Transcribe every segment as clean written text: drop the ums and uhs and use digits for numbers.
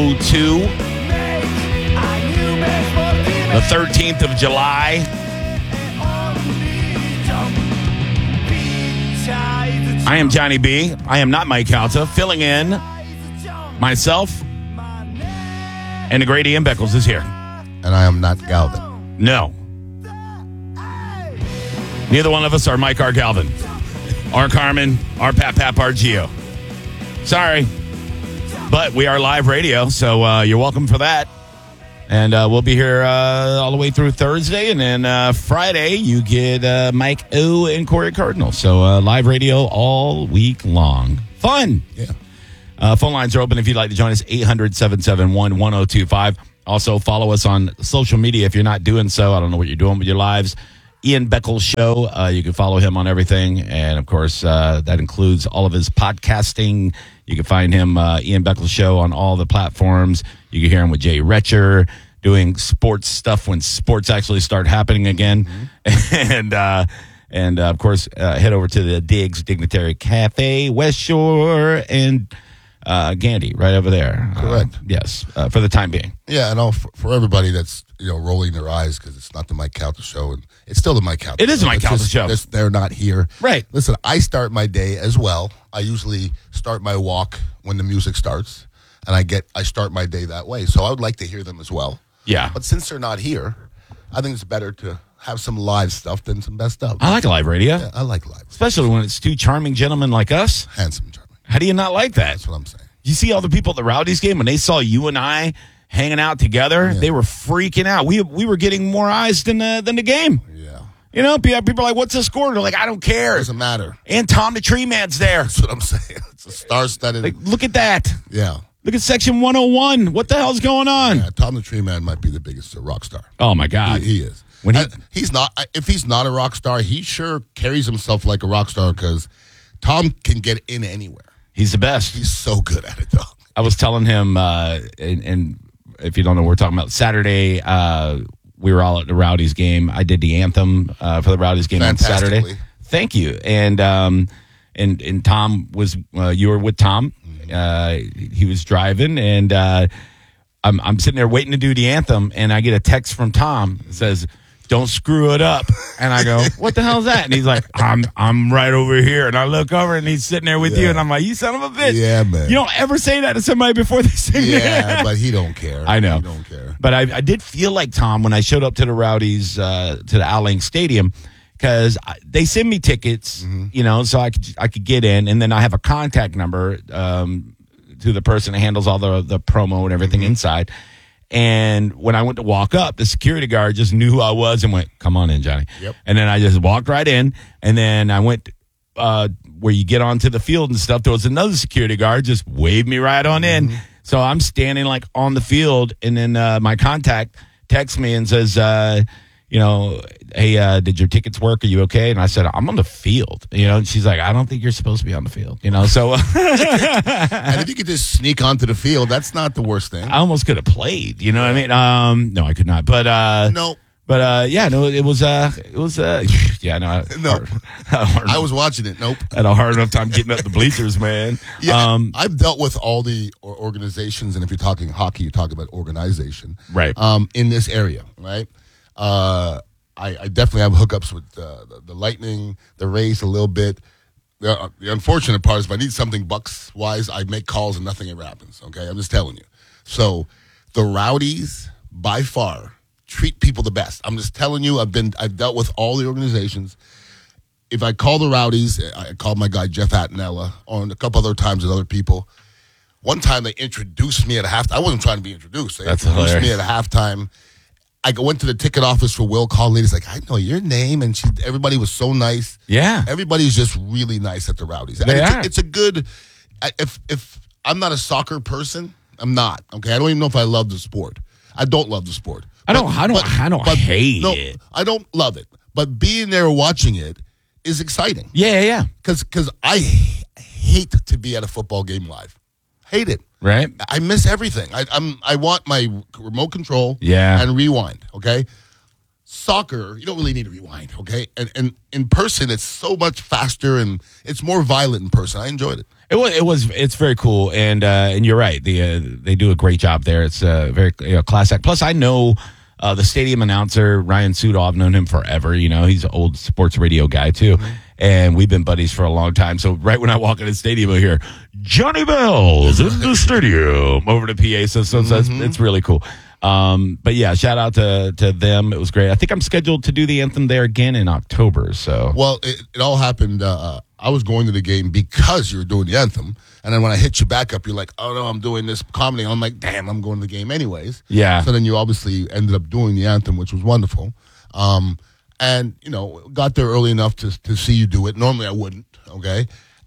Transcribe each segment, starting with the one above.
9:02. The 13th of July. I am Johnny B. I am not Mike Calta. Filling in myself. And the great Ian Beckles is here. And I am not Galvin. No. Neither one of us are Mike R. Galvin. R. Carmen, R. Pap, R. Geo. Sorry. But we are live radio, so you're welcome for that. And we'll be here all the way through Thursday. And then Friday, you get Mike O and Corey Cardinal. So live radio all week long. Fun. Yeah. Phone lines are open if you'd like to join us, 800-771-1025. Also, follow us on social media if you're not doing so. I don't know what you're doing with your lives. Ian Beckles Show. You can follow him on everything. And, of course, that includes all of his podcasting. You can find him, Ian Beckles Show, on all the platforms. You can hear him with Jay Retcher doing sports stuff when sports actually start happening again. Mm-hmm. And of course, head over to the Diggs Dignitary Cafe, West Shore, and Gandy right over there. Correct. Yes, for the time being. Yeah, and for everybody that's rolling their eyes because it's not the Mike Calta Show, and it's still the Mike Calta. It is the Mike Calta Show. They're not here. Right. Listen, I start my day as well. I usually start my walk when the music starts, and I start my day that way. So I would like to hear them as well. Yeah. But since they're not here, I think it's better to have some live stuff than some best stuff. I like live radio. Yeah, I like live. Especially when it's two charming gentlemen like us. Handsome, charming. How do you not like that? That's what I'm saying. You see all the people at the Rowdies game, when they saw you and I hanging out together, They were freaking out. We were getting more eyes than the game. Yeah. People are like, what's the score? They're like, I don't care. Doesn't matter. And Tom the Tree Man's there. That's what I'm saying. It's a star-studded. Like, look at that. Yeah. Look at section 101. What the hell's going on? Yeah, Tom the Tree Man might be the biggest rock star. Oh, my God. He is. He's not. If he's not a rock star, he sure carries himself like a rock star because Tom can get in anywhere. He's the best. He's so good at it, though. I was telling him, and if you don't know what we're talking about, Saturday, we were all at the Rowdies game. I did the anthem for the Rowdies game on Saturday. Thank you. And Tom was, you were with Tom. He was driving, and I'm sitting there waiting to do the anthem, and I get a text from Tom that says, "Don't screw it up." And I go, "What the hell is that?" And he's like, I'm right over here. And I look over, and he's sitting there with you, and I'm like, "You son of a bitch." Yeah, man. You don't ever say that to somebody before they sing. Yeah, but he don't care. I know. He don't care. But I did feel like Tom when I showed up to the Rowdies, to the Al Lang Stadium, because they send me tickets, so I could get in, and then I have a contact number to the person that handles all the promo and everything inside. And when I went to walk up, the security guard just knew who I was and went, "Come on in, Johnny." Yep. And then I just walked right in, and then I went where you get onto the field and stuff. There was another security guard just waved me right on in. So I'm standing like on the field, and then my contact texts me and says, "Hey, did your tickets work? Are you okay?" And I said, "I'm on the field." And she's like, "I don't think you're supposed to be on the field." So and if you could just sneak onto the field, that's not the worst thing. I almost could have played. You know what I mean? No, I could not. But no. But it was yeah, no. No. I was watching it. Nope. I had a hard enough time getting up the bleachers, man. Yeah, I've dealt with all the organizations, and if you're talking hockey, you're talking about organization, right? In this area, right? I definitely have hookups with the Lightning, the Rays a little bit. The unfortunate part is if I need something Bucks-wise, I make calls and nothing ever happens, okay? I'm just telling you. So the Rowdies, by far, treat people the best. I'm just telling you, I've dealt with all the organizations. If I call the Rowdies, I called my guy Jeff Attinella on a couple other times with other people. One time they introduced me at a halftime. I wasn't trying to be introduced. They introduced me at a halftime. I went to the ticket office for Will Call. Lady's like, "I know your name," and everybody was so nice. Yeah, everybody's just really nice at the Rowdies. It's a good. If I'm not a soccer person, I'm not. Okay, I don't even know if I love the sport. I don't love the sport. I don't hate it. I don't love it. But being there watching it is exciting. Yeah. Because I hate to be at a football game live. Hate it. Right. I miss everything. I want my remote control and rewind, okay? Soccer, you don't really need to rewind, okay? And in person, it's so much faster and it's more violent in person. I enjoyed it. It's very cool, and you're right. They do a great job there. It's very class act. Plus, I know the stadium announcer Ryan Sudo. I've known him forever. He's an old sports radio guy too, and we've been buddies for a long time. So right when I walk in the stadium, I hear Johnny Bell's in the stadium over the PA. So it's really cool. But yeah, shout out to them. It was great. I think I'm scheduled to do the anthem there again in October. So well, it all happened. I was going to the game because you were doing the anthem, and then when I hit you back up, you're like, "Oh no, I'm doing this comedy." And I'm like, "Damn, I'm going to the game anyways." Yeah. So then you obviously ended up doing the anthem, which was wonderful. And got there early enough to see you do it. Normally I wouldn't. Okay.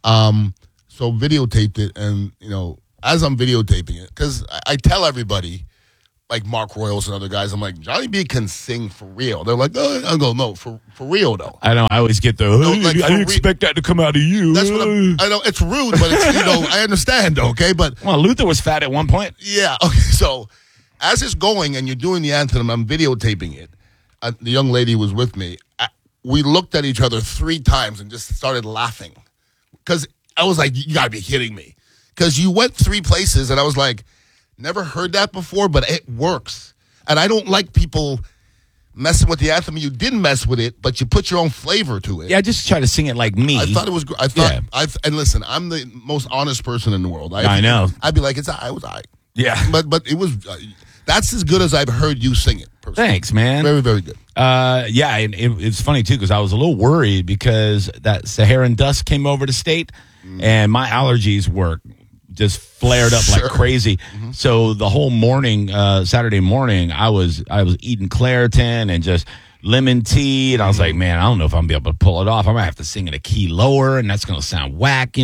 So videotaped it, and as I'm videotaping it, because I tell everybody. Like Mark Royals and other guys, I'm like, Johnny B can sing for real. They're like, oh, I go, no, for real though. I know. I always get the. I didn't expect that to come out of you. That's what I know. It's rude, but it's, I understand. Okay, but well, Luther was fat at one point. Yeah. Okay. So as it's going and you're doing the anthem, I'm videotaping it. The young lady was with me. We looked at each other 3 times and just started laughing because I was like, you gotta be kidding me, because you went 3 places and I was like. Never heard that before, but it works. And I don't like people messing with the anthem. You didn't mess with it, but you put your own flavor to it. Yeah, I just try to sing it like me. I thought it was. I thought. Yeah. And listen, I'm the most honest person in the world. I know. I'd be like, I was I. Yeah, but it was. That's as good as I've heard you sing it. Personally. Thanks, man. Very, very good. Yeah, and it's funny too because I was a little worried because that Saharan dust came over the state, and my allergies were. Just flared up like crazy. So the whole morning, Saturday morning, I was eating Claritin and just lemon tea, and I was like, man, I don't know if I'm gonna be able to pull it off. I'm gonna have to sing it a key lower, and that's gonna sound whack,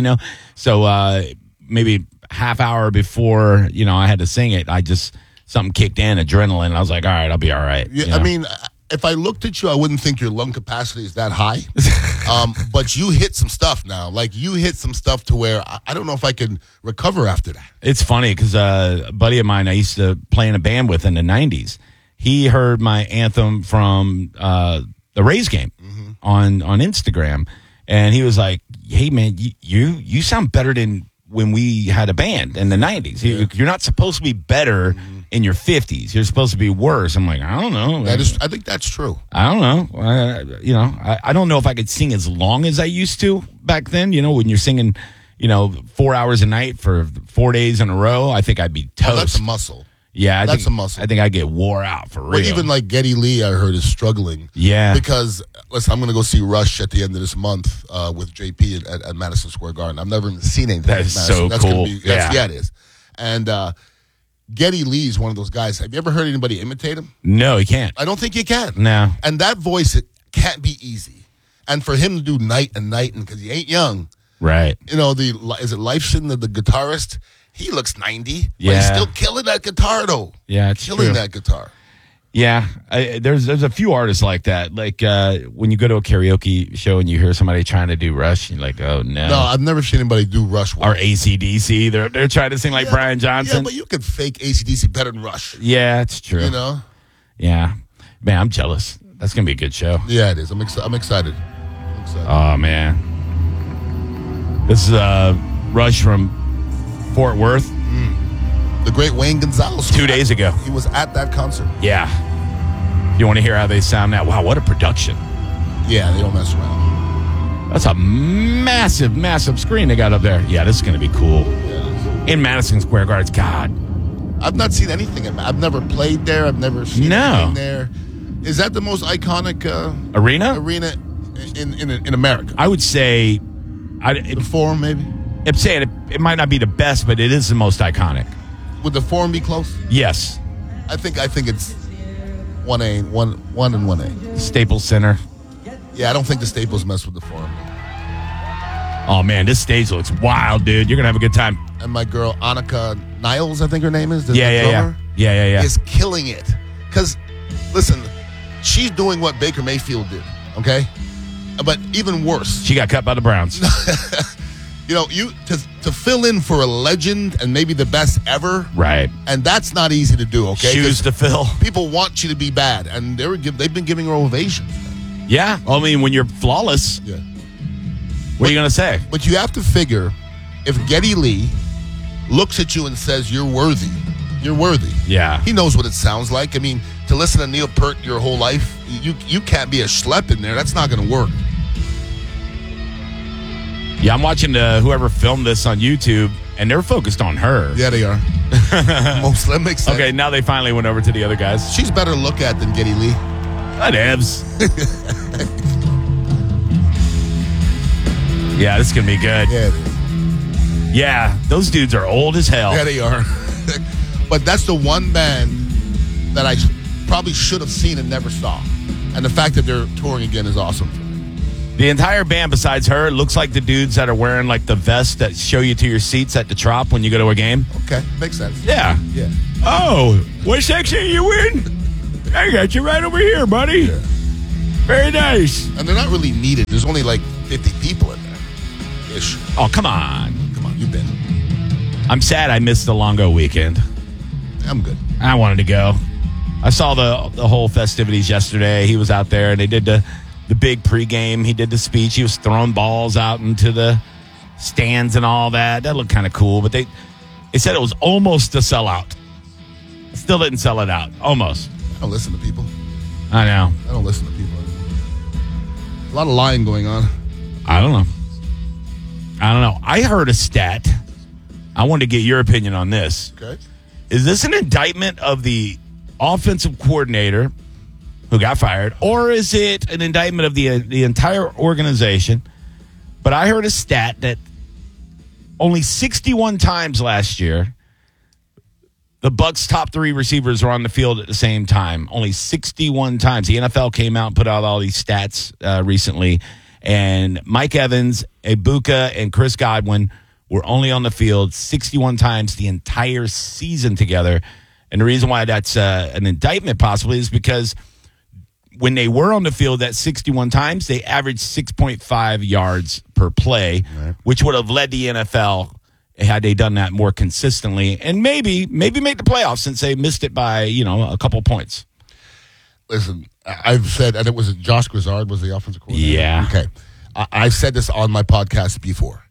So maybe half hour before I had to sing it, something kicked in, adrenaline. And I was like, all right, I'll be all right. Yeah, I mean. If I looked at you, I wouldn't think your lung capacity is that high. But you hit some stuff now. Like, you hit some stuff to where I don't know if I can recover after that. It's funny because a buddy of mine I used to play in a band with in the 90s, he heard my anthem from the Rays game on Instagram. And he was like, hey, man, you sound better than when we had a band in the 90s. Yeah. You're not supposed to be better in your 50s. You're supposed to be worse. I'm like, I don't know. I think that's true. I don't know. I don't know if I could sing as long as I used to back then. When you're singing, 4 hours a night for 4 days in a row, I think I'd be toast. Oh, that's a muscle. Yeah, that's a muscle. I think I get wore out for real. Well, even like Geddy Lee, I heard, is struggling. Yeah. Because, listen, I'm going to go see Rush at the end of this month with JP at Madison Square Garden. I've never even seen anything. That's so cool. Yeah, it is. And Geddy Lee is one of those guys. Have you ever heard anybody imitate him? No, he can't. I don't think you can. No. And that voice, it can't be easy. And for him to do night and night, and because he ain't young. Right. Is it Lifeson, the guitarist? He looks 90. Yeah. But he's still killing that guitar, though. Yeah, it's killing true. that guitar. Yeah, there's a few artists like that. Like when you go to a karaoke show and you hear somebody trying to do Rush, you're like, oh no. No, I've never seen anybody do Rush well. Or AC/DC. They're trying to sing like Brian Johnson. Yeah, but you can fake AC/DC better than Rush. Yeah, it's true. Yeah, man, I'm jealous. That's gonna be a good show. Yeah, it is. I'm excited. Oh man, this is Rush from Fort Worth. The great Wayne Gonzalez. 2 days ago. He was at that concert. Yeah. You want to hear how they sound now? Wow, what a production. Yeah, they don't mess around. That's a massive, massive screen they got up there. Yeah, this is going to be cool. Yeah. In Madison Square Garden. God. I've not seen anything. I've never played there. I've never seen anything there. Is that the most iconic arena in America? I would say... the Forum, maybe? I'm saying it might not be the best, but it is the most iconic. Would the Forum be close? Yes. I think it's 1A, 1 and 1A. Staples Center. Yeah, I don't think the Staples mess with the Forum. Oh man, this stage looks wild, dude. You're gonna have a good time. And my girl Annika Niles, I think her name is. Yeah. Is killing it. Because, listen, she's doing what Baker Mayfield did. Okay, but even worse. She got cut by the Browns. To fill in for a legend and maybe the best ever, right? And that's not easy to do. Okay, shoes to fill. People want you to be bad, and they've been giving her ovations. Yeah, I mean, when you're flawless, yeah. What are you gonna say? But you have to figure if Geddy Lee looks at you and says you're worthy, you're worthy. Yeah. He knows what it sounds like. I mean, to listen to Neil Peart your whole life, you can't be a schlep in there. That's not going to work. Yeah, I'm watching whoever filmed this on YouTube, and they're focused on her. Yeah, they are. That makes sense. Okay, now they finally went over to the other guys. She's better to look at than Geddy Lee. Whatevs. Yeah, this is going to be good. Yeah, it is. Yeah, those dudes are old as hell. Yeah, they are. But that's the one band that I probably should have seen and never saw. And the fact that they're touring again is awesome. The entire band, besides her, looks like the dudes that are wearing like the vests that show you to your seats at the Trop when you go to a game. Okay, makes sense. Yeah. Yeah. Oh, what section are you in? I got you right over here, buddy. Yeah. Very nice. And they're not really needed. There's only like 50 people in there. Ish. Oh, come on. Come on, you've been. I'm sad I missed the Longo weekend. I'm good. I wanted to go. I saw the whole festivities yesterday. He was out there, and they did the big pregame. He did the speech. He was throwing balls out into the stands and all that. That looked kind of cool, but they said it was almost a sellout. Still didn't sell it out. Almost. I don't listen to people. I know. I don't listen to people. A lot of lying going on. I don't know. I heard a stat. I wanted to get your opinion on this. Okay. Is this an indictment of the offensive coordinator who got fired, or is it an indictment of the entire organization? But I heard a stat that only 61 times last year the Bucs' top three receivers were on the field at the same time. Only 61 times. The NFL came out and put out all these stats recently, and Mike Evans, Ibuka, and Chris Godwin were only on the field 61 times the entire season together. And the reason why that's an indictment possibly is because when they were on the field that 61 times, they averaged 6.5 yards per play, right, which would have led the NFL had they done that more consistently, and maybe make the playoffs since they missed it by, a couple points. Listen, I've said, and it was Josh Grizzard was the offensive coordinator. Yeah. Okay. I've said this on my podcast before.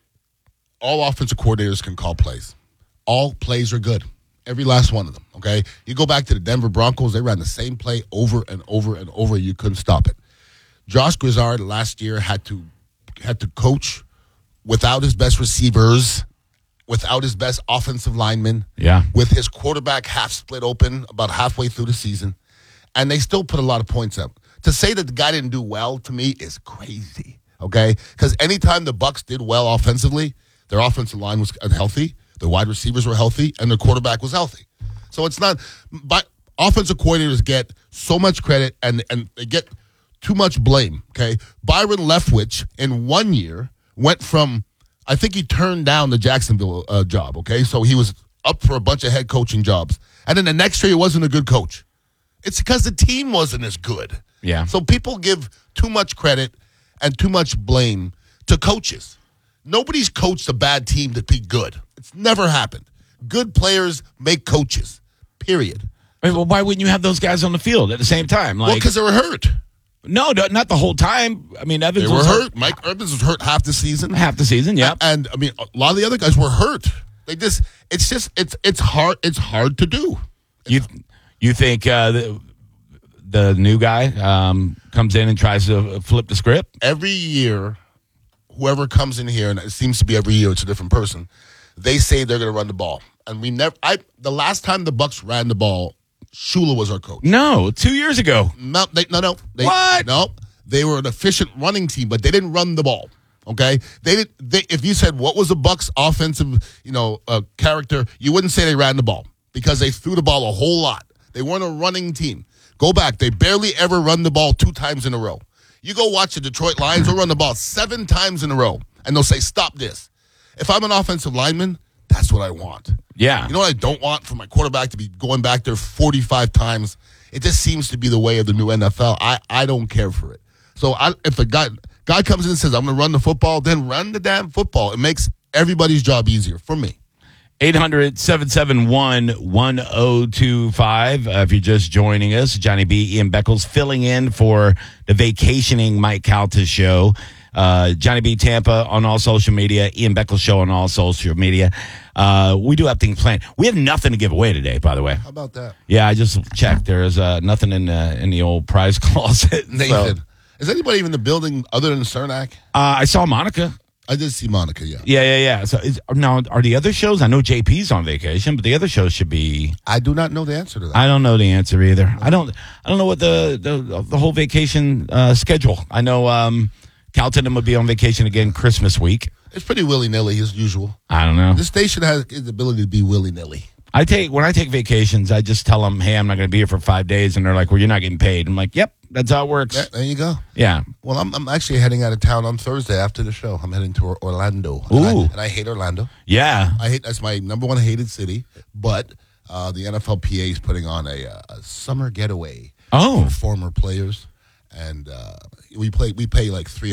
All offensive coordinators can call plays. All plays are good. Every last one of them, okay? You go back to the Denver Broncos, they ran the same play over and over and over. You couldn't stop it. Josh Grizzard last year had to coach without his best receivers, without his best offensive linemen, with his quarterback half split open about halfway through the season, and they still put a lot of points up. To say that the guy didn't do well, to me, is crazy, okay? Because anytime the Bucs did well offensively, their offensive line was healthy, their wide receivers were healthy, and their quarterback was healthy. So it's not – but offensive coordinators get so much credit, and they get too much blame, okay? Byron Leftwich, in 1 year, went from – I think he turned down the Jacksonville job, okay? So he was up for a bunch of head coaching jobs. And then the next year, he wasn't a good coach. It's because the team wasn't as good. Yeah. So people give too much credit and too much blame to coaches. Nobody's coached a bad team to be good. It's never happened. Good players make coaches, period. I mean, well, why wouldn't you have those guys on the field at the same time? Well, because they were hurt. No, not the whole time. I mean, Evans they were was hurt. Mike Evans was hurt half the season. Yeah. And I mean, a lot of the other guys were hurt. It's hard. It's hard to do. You think the new guy comes in and tries to flip the script? Every year, whoever comes in here, and it seems to be every year it's a different person, they say they're going to run the ball. And the last time the Bucs ran the ball, Shula was our coach. No, 2 years ago. No. What? No, they were an efficient running team, but they didn't run the ball. Okay, if you said what was the Bucs' offensive, character, you wouldn't say they ran the ball because they threw the ball a whole lot. They weren't a running team. Go back; they barely ever run the ball 2 times in a row. You go watch the Detroit Lions; they'll run the ball 7 times in a row, and they'll say, "Stop this." If I'm an offensive lineman, that's what I want. Yeah. You know what I don't want for my quarterback to be going back there 45 times? It just seems to be the way of the new NFL. I don't care for it. So if a guy comes in and says, I'm going to run the football, then run the damn football. It makes everybody's job easier for me. 800-771-1025. If you're just joining us, Johnny B, Ian Beckles filling in for the vacationing Mike Calta show. Johnny B Tampa on all social media. Ian Beckles Show on all social media. We do have things planned. We have nothing to give away today, by the way. How about that? Yeah, I just checked. There's nothing in the old prize closet. Nathan. Is anybody even in the building other than Cernak? I saw Monica. I did see Monica, yeah. Yeah. So now, are the other shows? I know JP's on vacation, but the other shows should be. I do not know the answer to that. I don't know the answer either. I don't know what the whole vacation schedule. I know Calton will be on vacation again Christmas week. It's pretty willy-nilly as usual. I don't know. This station has the ability to be willy-nilly. When I take vacations, I just tell them, hey, I'm not going to be here for 5 days. And they're like, well, you're not getting paid. I'm like, yep, that's how it works. Yeah, there you go. Yeah. Well, I'm actually heading out of town on Thursday after the show. I'm heading to Orlando. Ooh. And I hate Orlando. Yeah. That's my number one hated city. But the NFLPA is putting on a summer getaway for former players. And we pay like